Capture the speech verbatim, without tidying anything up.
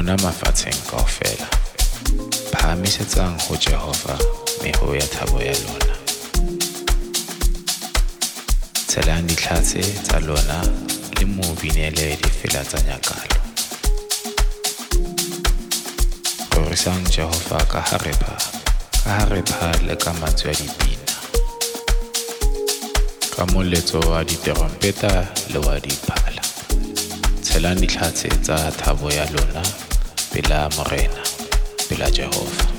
lona mafatsheng kaofela, phahamisetsang ho Jehova meho ya thabo ya lona. Tshelang ditlhatse tsa lona le mo binele difela tsa nyakalo. Rorisang Jehova ka harepha, ka harepha le ka mantswe a dipina, ka moletso wa diterompeta le wa diphala. Tshelang ditlhatse tsa thabo ya lona pela Morena, pela Jehova.